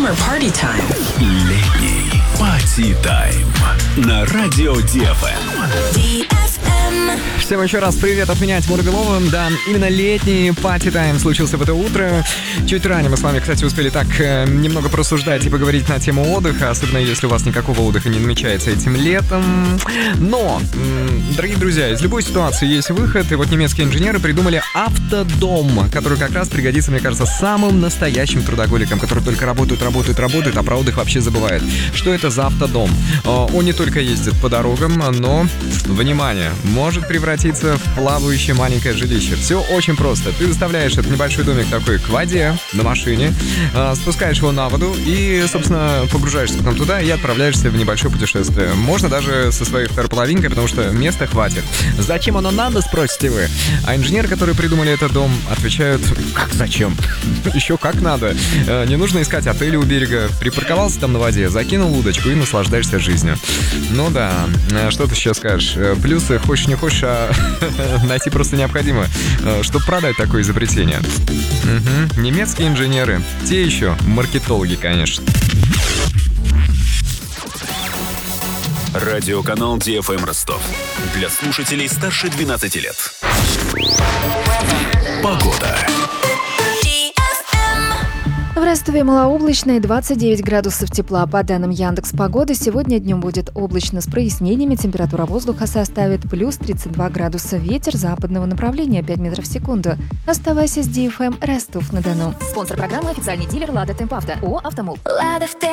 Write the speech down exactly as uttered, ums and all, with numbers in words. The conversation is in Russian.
Summer Party Time. Летний пати-тайм на радио ди эф эм. Всем еще раз привет от меня, Тимура Белова. Да, именно летний пати-тайм случился в это утро. Чуть ранее мы с вами, кстати, успели так э, немного порассуждать и поговорить на тему отдыха, особенно если у вас никакого отдыха не намечается этим летом. Но, м, дорогие друзья, из любой ситуации есть выход, и вот немецкие инженеры придумали автодом, который как раз пригодится, мне кажется, самым настоящим трудоголикам, которые только работают, работают, работают, а про отдых вообще забывают. Что это за автодом? Он не только ездит по дорогам, но, внимание, может превратиться в плавающее маленькое жилище. Все очень просто. Ты заставляешь этот небольшой домик такой к воде на машине, спускаешь его на воду и, собственно, погружаешься потом туда и отправляешься в небольшое путешествие. Можно даже со своей второй половинкой, потому что места хватит. Зачем оно надо, спросите вы? А инженеры, которые придумали этот дом, отвечают: как зачем? Еще как надо. Не нужно искать отели у берега. Припарковался там на воде, закинул удочку и наслаждаешься жизнью. Ну да, что ты сейчас скажешь? Плюсы, хочешь не хочешь, а найти просто необходимо, чтобы продать такое изобретение. Угу. Немецкие инженеры. Те еще маркетологи, конечно. Радиоканал ди эф эм Ростов. Для слушателей старше двенадцати лет. Погода. В Ростове малооблачно и двадцать девять градусов тепла. По данным Яндекс.Погоды, сегодня днем будет облачно с прояснениями. Температура воздуха составит плюс тридцать два градуса. Ветер западного направления пять метров в секунду. Оставайся с ди эф эм Ростов-на-Дону. Спонсор программы — официальный дилер «Лада Темпавто». ООО «Автомол».